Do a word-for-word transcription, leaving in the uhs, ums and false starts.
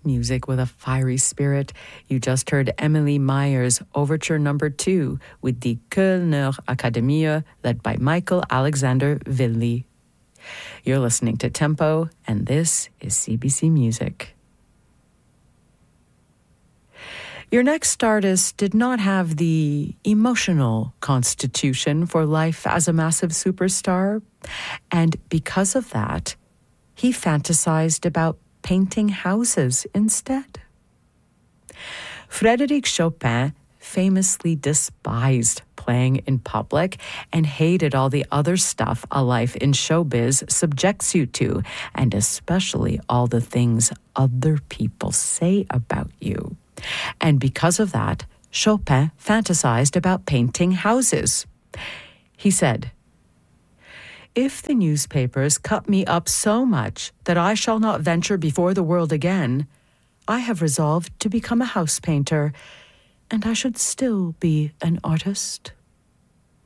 Music with a fiery spirit. You just heard Emily Meyer's Overture Number Two with the Kölner Akademie, led by Michael Alexander Willi. You're listening to Tempo, and this is C B C Music. Your next artist did not have the emotional constitution for life as a massive superstar, and because of that, he fantasized about painting houses instead. Frédéric Chopin famously despised playing in public and hated all the other stuff a life in showbiz subjects you to, and especially all the things other people say about you. And because of that, Chopin fantasized about painting houses. He said, "If the newspapers cut me up so much that I shall not venture before the world again, I have resolved to become a house painter, and I should still be an artist."